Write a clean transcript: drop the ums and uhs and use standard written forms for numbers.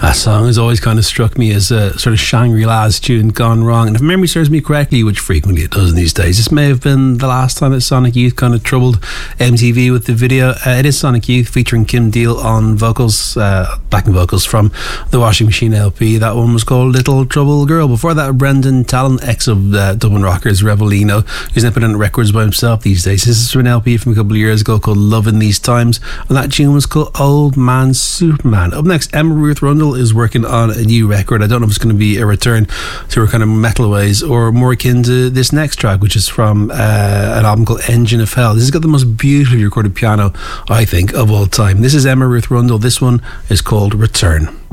That song has always kind of struck me as a sort of Shangri-La's tune gone wrong. And if memory serves me correctly, which frequently it does in these days, this may have been the last time that Sonic Youth kind of troubled MTV with the video. It is Sonic Youth featuring Kim Deal on vocals, backing vocals from the Washing Machine LP. That one was called Little Trouble Girl. Before that, Brendan Talon, ex of Dublin Rockers, Revelino, who's independent records by himself these days. This is from an LP from a couple of years ago called Love in These Times, and that tune was called Old Man Superman. Up next, Emma Ruth Rundle is working on a new record. I don't know if it's going to be a return to her kind of metal ways or more akin to this next track, which is from an album called Engine of Hell. This has got the most beautifully recorded piano, I think, of all time. This is Emma Ruth Rundle. This one is called Return.